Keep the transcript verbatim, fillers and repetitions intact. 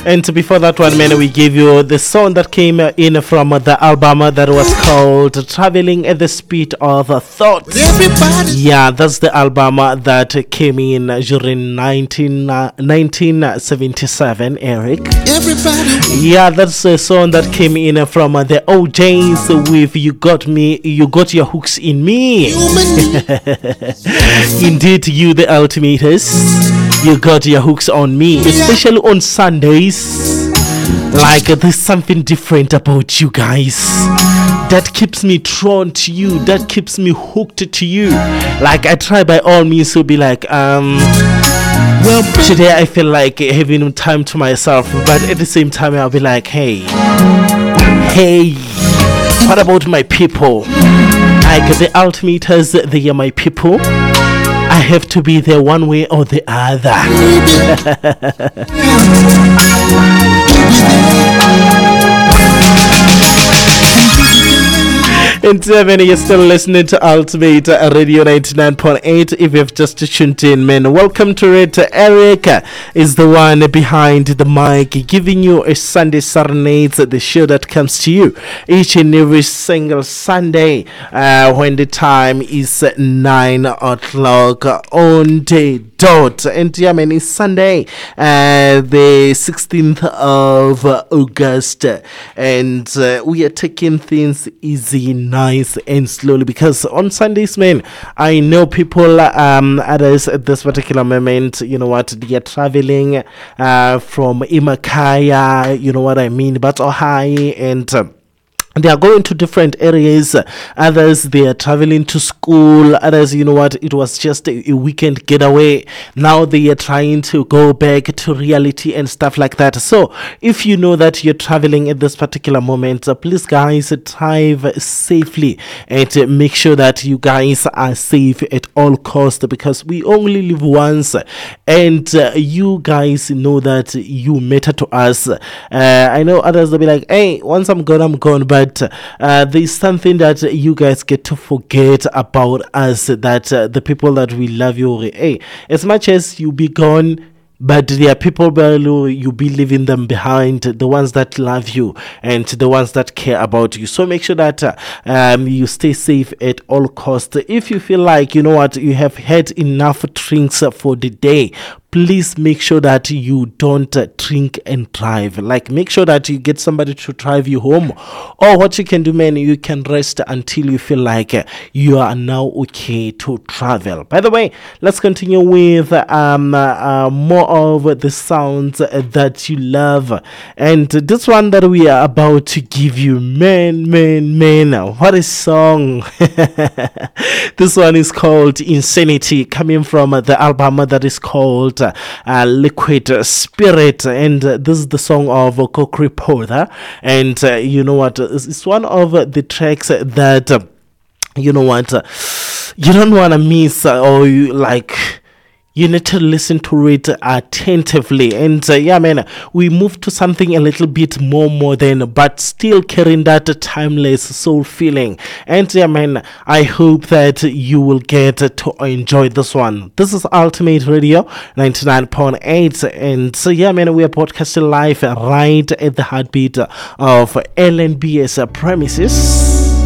And before that one, man, we gave you the song that came in from the album that was called Traveling at the Speed of Thought. Everybody. Yeah, that's the album that came in during nineteen, nineteen seventy-seven, Eric. Everybody. Yeah, that's a song that came in from the O Js with You Got Me, You Got Your Hooks in Me. Indeed, you the ultimators. You got your hooks on me, especially on Sundays. Like there's something different about you guys that keeps me drawn to you, that keeps me hooked to you. Like I try by all means to be like, um, well, today I feel like having time to myself, but at the same time I'll be like, hey, hey, what about my people? Like the ultimators, they are my people. I have to be there one way or the other. In seven, you're still listening to Ultimate Radio ninety-nine point eight. If you've just tuned in, man, welcome to it. Eric is the one behind the mic, giving you a Sunday Serenades, the show that comes to you each and every single Sunday uh, when the time is nine o'clock on the dot. And yeah, man, it's Sunday, uh, the sixteenth of August, and uh, we are taking things easy, nice and slowly, because on Sundays, man, I know people, um, others at this particular moment, you know what, they are traveling uh, from Imakaya, you know what I mean, but Ohio, and uh, they are going to different areas. Others, they are traveling to school. Others, you know what, it was just a, a weekend getaway. Now they are trying to go back to reality and stuff like that. So if you know that you're traveling at this particular moment, uh, please guys, drive safely and uh, make sure that you guys are safe at all costs, because we only live once, and uh, you guys know that you matter to us. uh, I know others will be like, hey, once I'm gone, I'm gone, but uh, there's something that you guys get to forget about us, that uh, the people that we love you, hey, as much as you be gone, but there are people below you be leaving them behind, the ones that love you and the ones that care about you. So make sure that uh, um, you stay safe at all costs. If you feel like, you know what, you have had enough drinks for the day, please make sure that you don't uh, drink and drive. Like, make sure that you get somebody to drive you home, or what you can do, man, you can rest until you feel like uh, you are now okay to travel. By the way, let's continue with um uh, uh, more of the sounds uh, that you love, and this one that we are about to give you, man, man, man, what a song. This one is called Insanity, coming from uh, the album that is called Uh, uh, Liquid Spirit, and uh, this is the song of uh, Kokri Pother, and uh, you know what, it's, it's one of uh, the tracks that uh, you know what, uh, you don't want to miss, uh, or you like, you need to listen to it attentively. And uh, yeah, man, we move to something a little bit more modern, but still carrying that timeless soul feeling. And yeah, man, I hope that you will get to enjoy this one. This is Ultimate Radio ninety-nine point eight, and so yeah, man, we are podcasting live right at the heartbeat of L N B S premises.